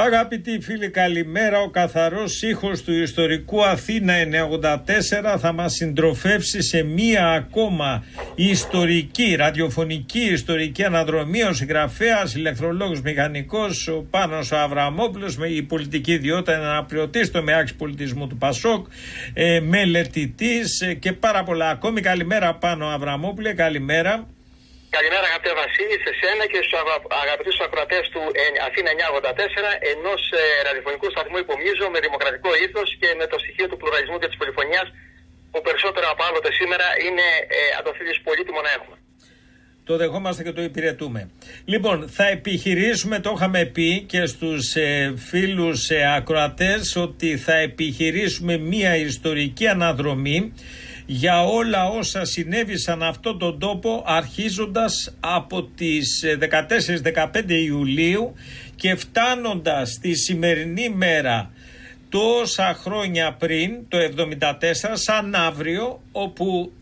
Αγαπητοί φίλοι, καλημέρα. Ο καθαρός ήχος του ιστορικού Αθήνα 984 θα μας συντροφεύσει σε μία ακόμα ιστορική, ραδιοφωνική ιστορική αναδρομή. Ο συγγραφέας, ηλεκτρολόγος, μηχανικός, ο Πάνος ο Αβραμόπουλος, με η πολιτική ιδιότητα, αναπληρωτής στο ΜΕΑΞ Πολιτισμού του ΠΑΣΟΚ, μελετητής και πάρα πολλά ακόμη. Καλημέρα Πάνο Αβραμόπουλε, καλημέρα. Καλημέρα αγαπητέ Βασίλη, σε σένα και στους αγαπητούς ακροατές του Αθήνα 984, ενός ραδιοφωνικού σταθμού υπομίζω με δημοκρατικό ήθος και με το στοιχείο του πλουραλισμού και της πολυφωνίας που περισσότερο από άλλοτε σήμερα είναι, αν το θέλεις, πολύτιμο να έχουμε. Το δεχόμαστε και το υπηρετούμε. Λοιπόν, θα επιχειρήσουμε, το είχαμε πει και στους φίλους ακροατές, ότι θα επιχειρήσουμε μία ιστορική αναδρομή για όλα όσα συνέβησαν αυτόν τον τόπο, αρχίζοντας από τις 14-15 Ιουλίου και φτάνοντας στη σημερινή μέρα τόσα χρόνια πριν, το 1974, σαν αύριο, όπου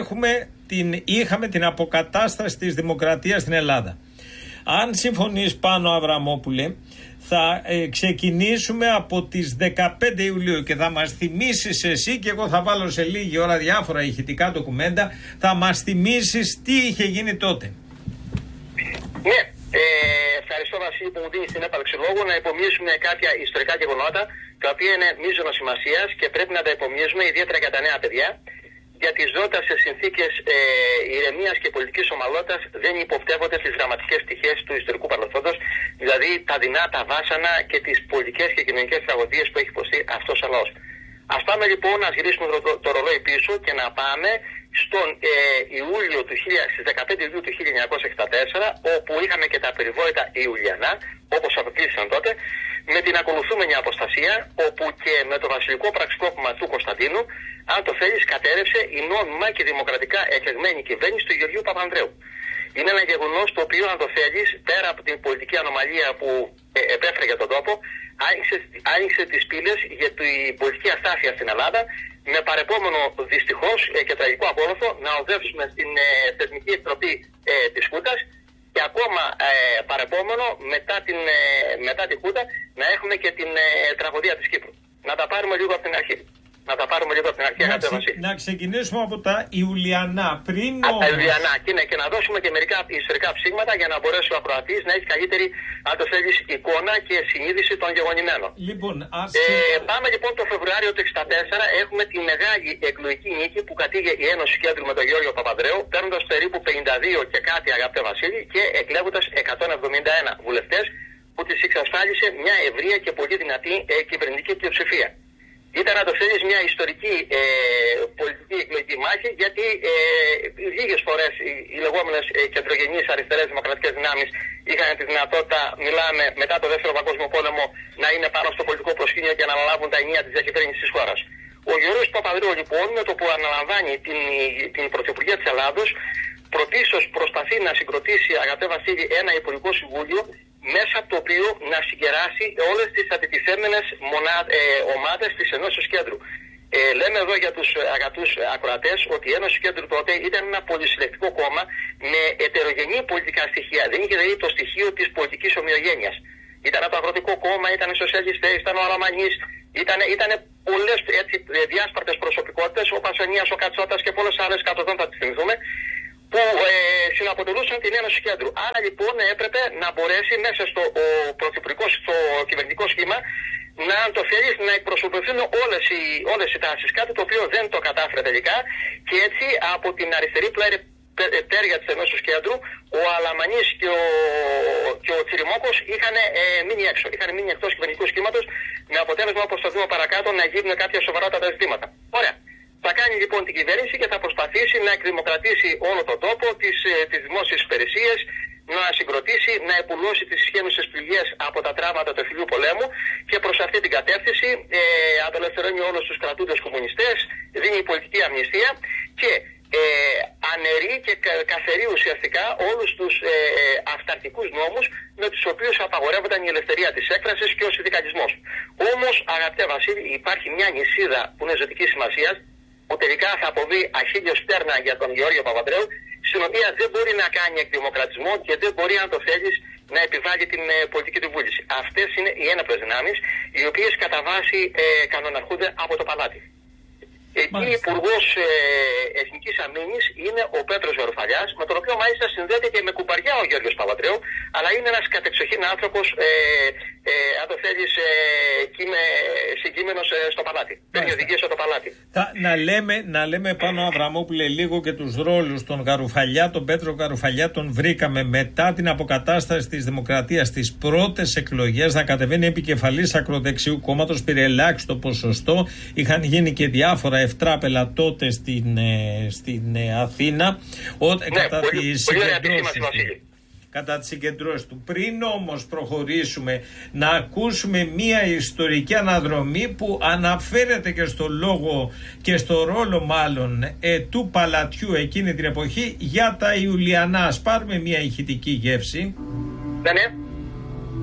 είχαμε την αποκατάσταση της δημοκρατίας στην Ελλάδα. Αν συμφωνείς Πάνο Αβραμόπουλε, θα ξεκινήσουμε από τις 15 Ιουλίου και θα μας θυμίσεις εσύ, και εγώ θα βάλω σε λίγη ώρα διάφορα ηχητικά ντοκουμέντα, θα μας θυμίσεις τι είχε γίνει τότε. Ναι, ευχαριστώ Βασίλη που μου δίνεις την έπαρξη λόγου να υπομνήσουμε κάποια ιστορικά γεγονότα τα οποία είναι μείζωνος σημασίας και πρέπει να τα υπομνήσουμε ιδιαίτερα για τα νέα παιδιά, γιατί ζώντας σε συνθήκες ηρεμίας και πολιτικής ομαλότητας δεν υποπτεύονται τις δραματικές πτυχές του ιστορικού παρελθόντος, δηλαδή τα δεινά, τα βάσανα και τις πολιτικές και κοινωνικές τραγωδίες που έχει υποστεί αυτός ο λαός. Ας πάμε λοιπόν να γυρίσουμε το ρολόι πίσω και να πάμε στον στις 15 Ιουλίου του 1964, όπου είχαμε και τα περιβόητα Ιουλιανά, όπως αποκλείστηκαν τότε, με την ακολουθούμενη αποστασία, όπου και με το βασιλικό πραξικόπημα του Κωνσταντίνου, αν το θέλεις, κατέρευσε η νόμιμα και δημοκρατικά εκλεγμένη κυβέρνηση του Γεωργίου Παπανδρέου. Είναι ένα γεγονός το οποίο, αν το θέλεις, πέρα από την πολιτική ανομαλία που επέφερε για τον τόπο, άνοιξε τις πύλες για την πολιτική αστάθεια στην Ελλάδα, με παρεπόμενο δυστυχώς και τραγικό απόλυτο να οδεύσουμε στην θεσμική εκτροπή της Χούντας και ακόμα παρεπόμενο μετά τη Χούντα να έχουμε και την τραγωδία της Κύπρου. Να τα πάρουμε λίγο από την αρχή. Να ξεκινήσουμε από τα Ιουλιανά. Τα Ιουλιανά και να δώσουμε και μερικά ιστορικά ψήγματα για να μπορέσει ο ακροατής να έχει καλύτερη, αν το θέλεις, εικόνα και συνείδηση των γεγονημένων. Λοιπόν, πάμε λοιπόν το Φεβρουάριο του 1964, έχουμε τη μεγάλη εκλογική νίκη που κατήγε η Ένωση Κέντρου με τον Γεώργιο Παπανδρέου, παίρνοντας περίπου 52 και κάτι, αγαπητέ Βασίλη, και εκλέγοντας 171 βουλευτές, που της εξασφάλισε μια ευρεία και πολύ δυνατή κυβερνητική πλειοψηφία. Ήταν, να το θέλεις, μια ιστορική πολιτική εκλογική μάχη, γιατί λίγες φορές οι λεγόμενες κεντρογενείς αριστερές δημοκρατικές δυνάμεις είχαν τη δυνατότητα, μιλάμε μετά το Δεύτερο Παγκόσμιο Πόλεμο, να είναι πάνω στο πολιτικό προσκήνιο και να αναλάβουν τα ενία της διακυβέρνησης της χώρας. Ο Γεώργιος Παπανδρέου λοιπόν, με το που αναλαμβάνει την Πρωθυπουργία της Ελλάδος, πρωτίστως προσπαθεί να συγκροτήσει, αγαπητέ Βασίλη, ένα υπουργικό συμβούλιο, μέσα από το οποίο να συγκεράσει όλες τις αντιτιθέμενες ομάδες της Ενώσεως Κέντρου. Λέμε εδώ για τους αγαπητούς ακροατές ότι η Ένωση Κέντρου τότε ήταν ένα πολυσυλλεκτικό κόμμα με ετερογενή πολιτικά στοιχεία. Δεν είχε δηλαδή το στοιχείο της πολιτικής ομοιογένειας. Ήταν το Αγροτικό Κόμμα, ήταν οι Σοσιαλιστές, ήταν ο Αλαμανής, ήταν πολλές διάσπαρτες προσωπικότητες, ο Πασανίας, ο Κατσότας και πολλές άλλες κατοδόν θα τις θυμηθούμε, που συναποτελούσαν την Ένωση Κέντρου. Άρα λοιπόν έπρεπε να μπορέσει μέσα στο κυβερνητικό σχήμα να, αν το θέλεις, να εκπροσωπηθούν όλες οι τάσεις. Κάτι το οποίο δεν το κατάφερε τελικά, και έτσι από την αριστερή πτέρυγα της Ενώσεως Κέντρου ο Αλαμανής και ο Τσιριμόκος είχαν μείνει έξω. Είχαν μείνει εκτός κυβερνητικού σχήματος, με αποτέλεσμα, όπως θα δούμε παρακάτω, να γίνουν κάποια σοβαρότατα ζητήματα. Ωραία. Θα κάνει λοιπόν την κυβέρνηση και θα προσπαθήσει να εκδημοκρατήσει όλο τον τόπο, τις δημόσιες υπηρεσίες, να συγκροτήσει, να επουλώσει τις ισχύουσες πληγές από τα τραύματα του εμφυλίου πολέμου, και προς αυτή την κατεύθυνση απελευθερώνει όλους τους κρατούντες κομμουνιστές, δίνει πολιτική αμνηστία και αναιρεί και καθαιρεί ουσιαστικά όλους τους αυταρχικούς νόμους με τους οποίους απαγορεύονταν η ελευθερία της έκφρασης και ο συνδικαλισμός. Όμως, αγαπητέ Βασίλη, υπάρχει μια νησίδα που είναι ζωτικής σημασίας, που τελικά θα αποβεί αχίλιος πτέρνα για τον Γεώργιο Παπανδρέου, στην οποία δεν μπορεί να κάνει εκδημοκρατισμό και δεν μπορεί, αν το θέλεις, να επιβάλλει την πολιτική του βούληση. Αυτές είναι οι έναπλες δυνάμεις, οι οποίες κατά βάση κανοναρχούνται από το παλάτι. Εκεί υπουργός Εθνικής Αμήνης είναι ο Πέτρος Γαρουφαλιάς, με τον οποίο μάλιστα συνδέεται και με κουμπαριά ο Γιώργος Παπανδρέου, αλλά είναι ένας κατεξοχήν άνθρωπος, αν το θέλεις, συγκείμενος στο παλάτι. Παίρνει οδηγίες στο παλάτι. Να λέμε πάνω, Αβραμόπουλε, λίγο και τους ρόλους. Τον Γαρουφαλιά, τον Πέτρο Γαρουφαλιά, τον βρήκαμε μετά την αποκατάσταση της Δημοκρατίας, στις πρώτες εκλογές, να κατεβαίνει επικεφαλής ακροδεξιού κόμματος, πήρε ελάχιστο ποσοστό. Είχαν γίνει και διάφορα ευτράπελα τότε στην Αθήνα, κατά τις συγκεντρώσεις του. Πριν όμως προχωρήσουμε να ακούσουμε μία ιστορική αναδρομή που αναφέρεται και στο λόγο και στο ρόλο μάλλον του παλατιού εκείνη την εποχή για τα Ιουλιανά. Ας πάρουμε μία ηχητική γεύση. Ναι.